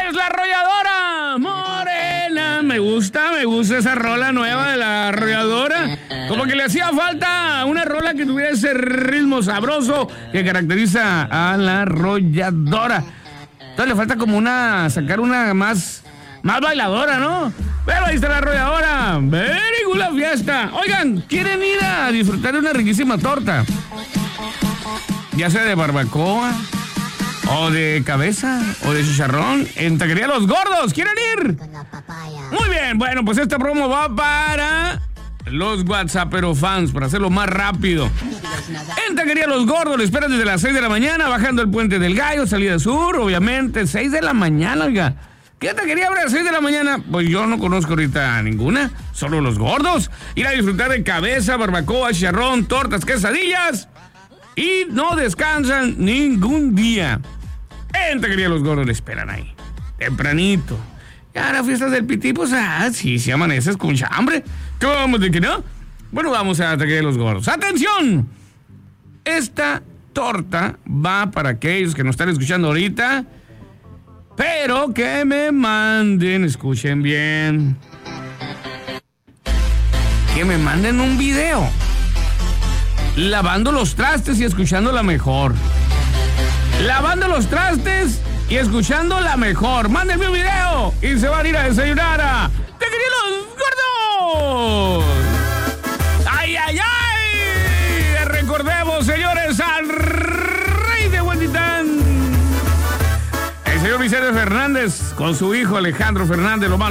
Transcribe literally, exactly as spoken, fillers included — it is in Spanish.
es la arrolladora morena. Me gusta, me gusta esa rola nueva de la arrolladora. Como que le hacía falta una rola que tuviera ese ritmo sabroso que caracteriza a la arrolladora. Entonces le falta como una, sacar una más, más bailadora, ¿no? Pero ahí está la arrolladora. Very good la fiesta. Oigan, ¿quieren ir a disfrutar de una riquísima torta? Ya sea de barbacoa, o de cabeza, o de chicharrón, en Taquería Los Gordos. ¿Quieren ir? Muy bien, bueno, pues esta promo va para los WhatsAppero fans, para hacerlo más rápido. En Taquería Los Gordos le esperan desde las seis de la mañana, bajando el Puente del Gallo, salida sur, obviamente, seis de la mañana, oiga. ¿Qué taquería abre a las seis de la mañana? Pues yo no conozco ahorita ninguna, solo Los Gordos. Ir a disfrutar de cabeza, barbacoa, chicharrón, tortas, quesadillas. Y no descansan ningún día. En Taquería Los Gordos le esperan ahí, tempranito. Y ahora fiestas del Pití, pues, ah, sí, si amaneces con chambre. ¿Cómo de que no? Bueno, vamos a Taquería Los Gordos. ¡Atención! Esta torta va para aquellos que nos están escuchando ahorita, pero que me manden, escuchen bien, que me manden un video lavando los trastes y escuchando la mejor. Lavando los trastes y escuchando la mejor. Mándenme un video y se van a ir a desayunar a Taquería Los Gordos. ¡Ay, ay, ay! Recordemos, señores, al rey de Huentitán, el señor Vicente Fernández, con su hijo Alejandro Fernández, lo más